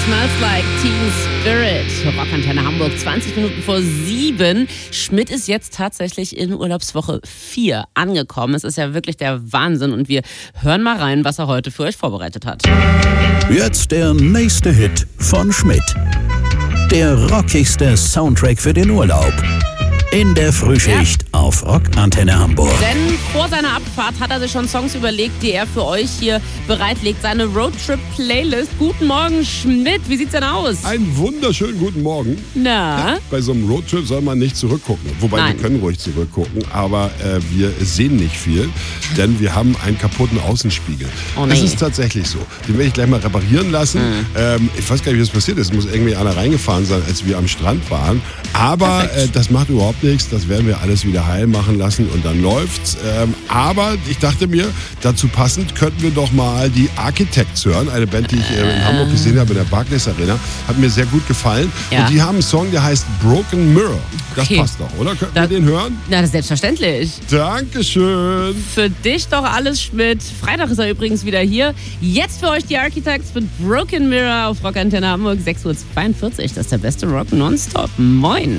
Smells Like Teen Spirit. Rockantenne Hamburg, 20 Minuten vor 7. Schmidt ist jetzt tatsächlich in Urlaubswoche 4 angekommen. Es ist ja wirklich der Wahnsinn und wir hören mal rein, was er heute für euch vorbereitet hat. Jetzt der nächste Hit von Schmidt. Der rockigste Soundtrack für den Urlaub. In der Frühschicht auf Rockantenne Hamburg. Denn vor seiner Abfahrt hat er sich schon Songs überlegt, die er für euch hier bereitlegt. Seine Roadtrip-Playlist. Guten Morgen, Schmidt. Wie sieht's denn aus? Einen wunderschönen guten Morgen. Na? Ja, bei so einem Roadtrip soll man nicht zurückgucken. Wobei Nein. wir können ruhig zurückgucken, aber wir sehen nicht viel, denn wir haben einen kaputten Außenspiegel. Oh, Das nee. ist tatsächlich so. Den werde ich gleich mal reparieren lassen. Ich weiß gar nicht, wie das passiert ist. Es muss irgendwie einer reingefahren sein, als wir am Strand waren. Aber das macht überhaupt nichts. Das werden wir alles wieder heil machen lassen und dann läuft's. Aber ich dachte mir, dazu passend könnten wir doch mal die Architects hören. Eine Band, die ich in Hamburg gesehen habe, in der Barclays Arena. Hat mir sehr gut gefallen. Ja. Und die haben einen Song, der heißt Broken Mirror. Das Okay. passt doch, oder? Könnten wir den hören? Na, das ist selbstverständlich. Dankeschön. Für dich doch alles, Schmidt. Freitag ist er übrigens wieder hier. Jetzt für euch die Architects mit Broken Mirror auf Rockantenne Hamburg, 6:42 Uhr. Das ist der beste Rock nonstop. Moin.